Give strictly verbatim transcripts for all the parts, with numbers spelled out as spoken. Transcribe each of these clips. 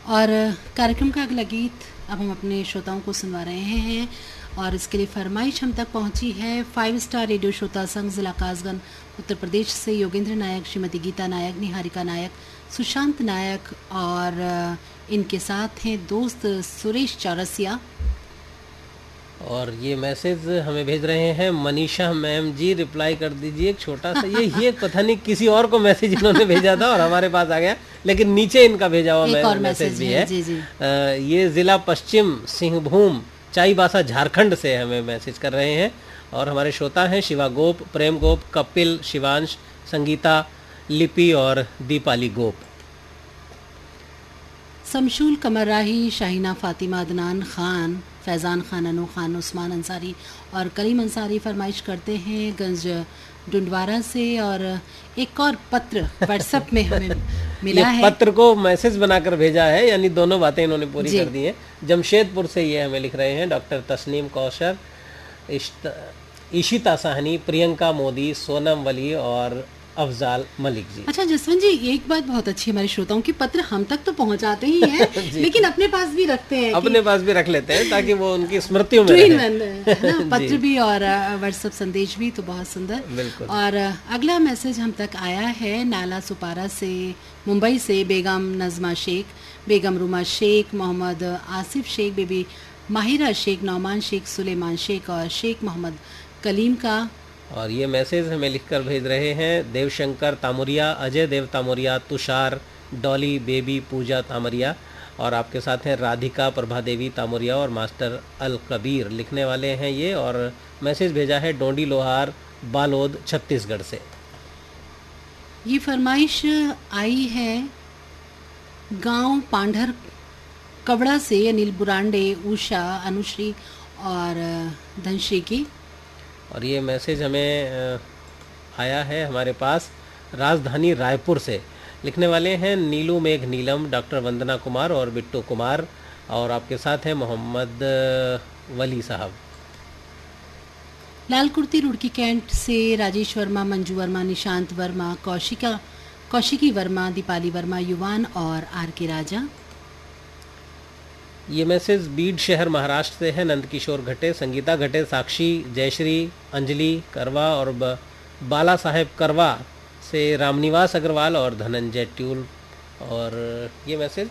और कार्यक्रम का अगला गीत अब हम अपने श्रोताओं को सुनवा रहे हैं और इसके लिए फरमाइश हम तक पहुंची है फाइव स्टार रेडियो श्रोता संघ जिला कासगंज उत्तर प्रदेश से योगेंद्र नायक, श्रीमती गीता नायक, निहारिका नायक, सुशांत नायक और इनके साथ हैं दोस्त सुरेश चौरसिया। और ये मैसेज हमें भेज रहे हैं मनीषा मैम जी, रिप्लाई कर दीजिए एक छोटा सा। ये ये पता नहीं किसी और को मैसेज इन्होंने भेजा था और हमारे पास आ गया, लेकिन नीचे इनका भेजा हुआ मै, मैसेज भी है, है। जी जी। आ, ये जिला पश्चिम सिंहभूम चाईबासा झारखंड से हमें मैसेज कर रहे हैं और हमारे श्रोता हैं शिवा गोप, प्रेम गोप, कपिल, शिवांश, संगीता, लिपि और दीपाली गोप। शमशूल कमराही, शाहीना फातिमा, अदनान खान, फैज़ान खान, अनु खान, उस्मान अंसारी और करीम अंसारी फरमाइश करते हैं गंज डुंडवारा से। और एक और पत्र व्हाट्सएप में हमें मिला है, पत्र को मैसेज बनाकर भेजा है, यानी दोनों बातें इन्होंने पूरी कर दी हैं। जमशेदपुर से ये हमें लिख रहे हैं डॉक्टर तस्नीम कौशर, ईशिता साहनी, प्रियंका मोदी, सोनम वली और अफजाल मलिक जी। अच्छा जसवंत जी, एक बात बहुत अच्छी हमारे श्रोताओं की, पत्र हम तक तो पहुंचाते ही हैं लेकिन अपने पास भी रखते हैं, अपने पास भी रख लेते हैं ताकि वो उनकी स्मृतियों में रहे। पत्र भी और व्हाट्सएप संदेश भी, तो बहुत सुंदर। बिल्कुल। और अगला मैसेज हम तक आया है नाला सुपारा से, मुंबई से, बेगम नजमा शेख, बेगम रुमा शेख, मोहम्मद आसिफ शेख, बेबी माहिरा शेख, नौमान शेख, सुलेमान शेख और शेख मोहम्मद कलीम का। और ये मैसेज हमें लिखकर भेज रहे हैं देवशंकर तामुरिया, अजय देव तामुरिया, तुषार, डॉली, बेबी, पूजा तामुरिया और आपके साथ हैं राधिका, प्रभा देवी तामुरिया और मास्टर अल कबीर लिखने वाले हैं ये। और मैसेज भेजा है डोंडी लोहार, बालोद, छत्तीसगढ़ से। ये फरमाइश आई है गांव पांढर कबड़ा से अनिल बुरांडे, उषा, अनुश्री और धनश्री की। और ये मैसेज हमें आया है हमारे पास राजधानी रायपुर से, लिखने वाले हैं नीलू मेघ नीलम, डॉक्टर वंदना कुमार और बिट्टू कुमार और आपके साथ हैं मोहम्मद वली साहब। लाल कुर्ती रुड़की कैंट से राजेश वर्मा, मंजू वर्मा, निशांत वर्मा, कौशिका कौशिकी वर्मा, दीपाली वर्मा, युवान और आर के राजा। ये मैसेज बीड शहर महाराष्ट्र से है नंदकिशोर घटे, संगीता घटे, साक्षी, जयश्री, अंजलि करवा और बाला साहेब करवा से रामनिवास अग्रवाल और धनंजय ट्यूल। और ये मैसेज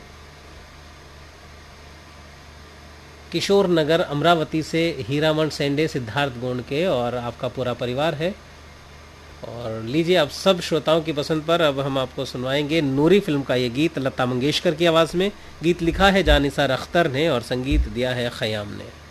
किशोर नगर अमरावती से हीरामन सेंडे, सिद्धार्थ गोंडके और आपका पूरा परिवार है। और लीजिए आप सब श्रोताओं की पसंद पर अब हम आपको सुनवाएंगे नूरी फिल्म का ये गीत लता मंगेशकर की आवाज़ में। गीत लिखा है जानिसार अख्तर ने और संगीत दिया है खयाम ने।